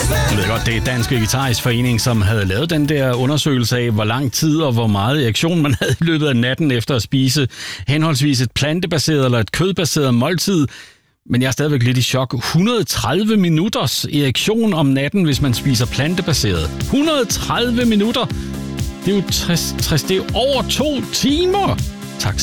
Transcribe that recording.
Jeg ved godt, det er Danske Guitarists Forening, som havde lavet den der undersøgelse af, hvor lang tid og hvor meget erektion man havde i løbet af natten efter at spise henholdsvis et plantebaseret eller et kødbaseret måltid. Men jeg er stadigvæk lidt i chok. 130 minutters erektion om natten, hvis man spiser plantebaseret. 130 minutter! Det er jo 60, det er over 2 timer!